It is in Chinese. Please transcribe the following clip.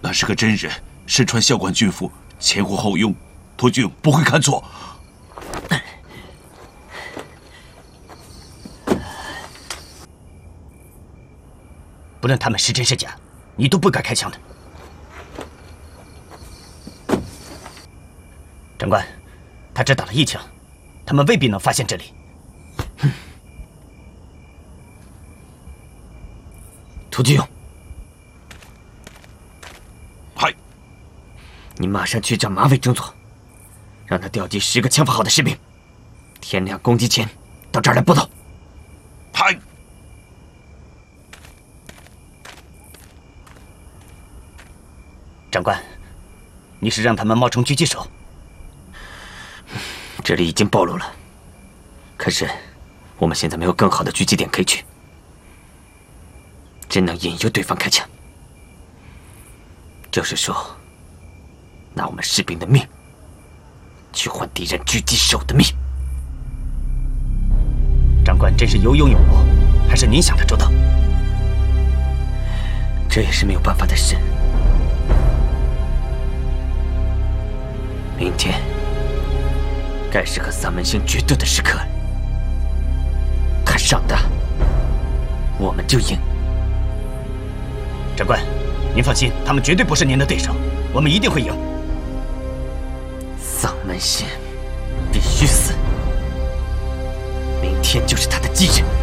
那是个真人，身穿校冠军服，前呼后拥，托君不会看错。 不论他们是真是假，你都不该开枪的。长官，他只打了1枪，他们未必能发现这里。涂巨勇， 嗨， 你马上去找马尾中佐，让他调集10个枪法好的士兵，天亮攻击前到这儿来报道。 嗨。 长官，你是让他们冒充狙击手？这里已经暴露了，可是我们现在没有更好的狙击点可以去，只能引诱对方开枪。就是说，拿我们士兵的命去换敌人狙击手的命。长官真是有勇有谋，还是您想的周到？这也是没有办法的事。明天该是和三门星决斗的时刻了，他上的我们就赢。长官，您放心，他们绝对不是您的对手，我们一定会赢。丧门星必须死，明天就是他的忌日。